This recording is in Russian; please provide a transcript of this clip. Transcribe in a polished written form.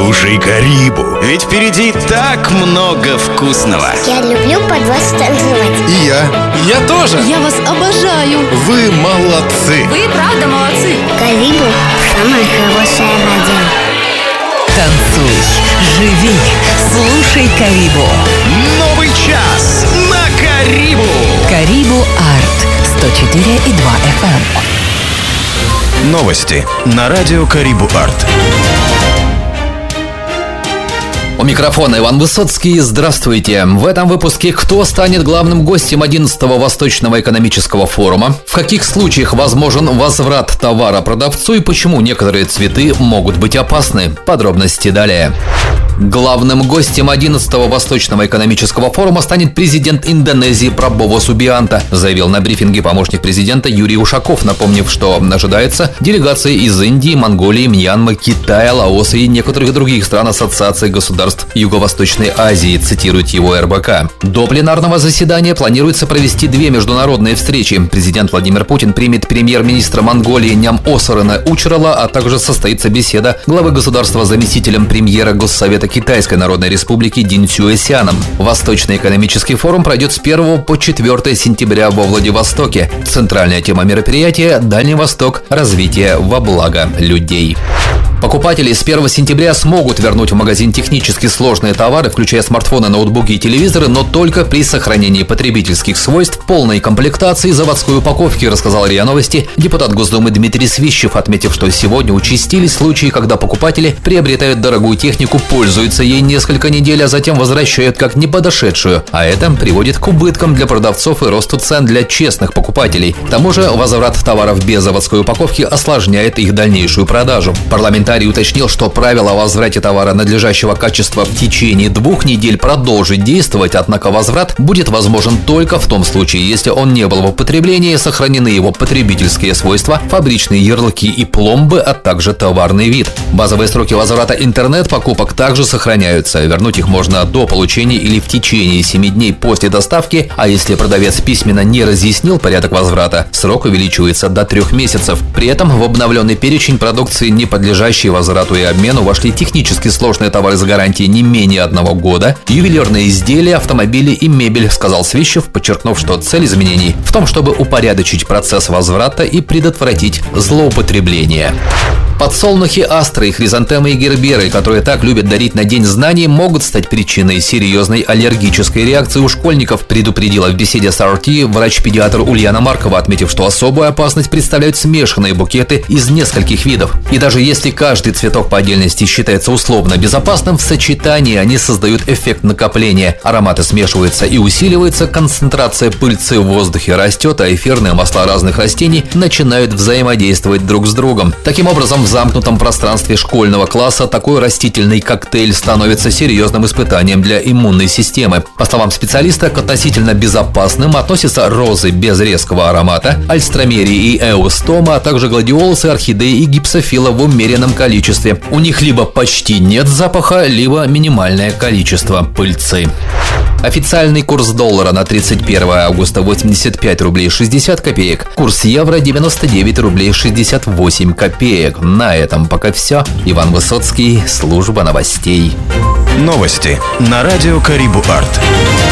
Слушай Карибу, ведь впереди так много вкусного. Я люблю под вас танцевать. И я тоже. Я вас обожаю. Вы молодцы. Вы правда молодцы. Карибу – самая хорошая радио. Танцуй, живи, слушай Карибу. Новый час на Карибу. Карибу Арт 104,2 FM. Новости на радио Карибу Арт. У микрофона Иван Высоцкий. Здравствуйте. В этом выпуске: кто станет главным гостем 11-го Восточного экономического форума, в каких случаях возможен возврат товара продавцу и почему некоторые цветы могут быть опасны. Подробности далее. Главным гостем 11-го Восточного экономического форума станет президент Индонезии Прабово Субианто, заявил на брифинге помощник президента Юрий Ушаков, напомнив, что ожидается делегации из Индии, Монголии, Мьянмы, Китая, Лаоса и некоторых других стран Ассоциации государств Юго-Восточной Азии, цитирует его РБК. До пленарного заседания планируется провести две международные встречи. Президент Владимир Путин примет премьер-министра Монголии Ням Осорена Учрала, а также состоится беседа главы государства с заместителем премьера Госсовета Китайской Народной Республики Дин Цюэсяном. Восточный экономический форум пройдет с 1 по 4 сентября во Владивостоке. Центральная тема мероприятия – Дальний Восток. Развитие во благо людей. Покупатели с 1 сентября смогут вернуть в магазин технически сложные товары, включая смартфоны, ноутбуки и телевизоры, но только при сохранении потребительских свойств, полной комплектации и заводской упаковки, рассказал РИА Новости депутат Госдумы Дмитрий Свищев, отметив, что сегодня участились случаи, когда покупатели приобретают дорогую технику, пользуются ей несколько недель, а затем возвращают как неподошедшую, а это приводит к убыткам для продавцов и росту цен для честных покупателей. К тому же возврат товаров без заводской упаковки осложняет их дальнейшую продажу. Парламентарий уточнил, что правило о возврате товара надлежащего качества в течение 2 недель продолжит действовать, однако возврат будет возможен только в том случае, если он не был в употреблении, сохранены его потребительские свойства, фабричные ярлыки и пломбы, а также товарный вид. Базовые сроки возврата интернет-покупок также сохраняются. Вернуть их можно до получения или в течение 7 дней после доставки, а если продавец письменно не разъяснил порядок возврата, срок увеличивается до 3 месяцев. При этом в обновленный перечень продукции, не подлежащей возврату и обмену, вошли технически сложные товары с гарантией не менее 1 года, ювелирные изделия, автомобили и мебель, сказал Свищев, подчеркнув, что цель изменений в том, чтобы упорядочить процесс возврата и предотвратить злоупотребление. Подсолнухи, астры, хризантемы и герберы, которые так любят дарить на День знаний, могут стать причиной серьезной аллергической реакции у школьников, предупредила в беседе с RT врач-педиатр Ульяна Маркова, отметив, что особую опасность представляют смешанные букеты из нескольких видов. И даже если каждый цветок по отдельности считается условно безопасным, в сочетании они создают эффект накопления. Ароматы смешиваются и усиливаются, концентрация пыльцы в воздухе растет, а эфирные масла разных растений начинают взаимодействовать друг с другом. Таким образом, в замкнутом пространстве школьного класса такой растительный коктейль становится серьезным испытанием для иммунной системы. По словам специалиста, к относительно безопасным относятся розы без резкого аромата, альстромерии и эустома, а также гладиолусы, орхидеи и гипсофила в умеренном количестве. У них либо почти нет запаха, либо минимальное количество пыльцы. Официальный курс доллара на 31 августа 85 рублей 60 копеек. Курс евро 99 рублей 68 копеек. На этом пока все. Иван Высоцкий, служба новостей. Новости на радио Карибу Арт.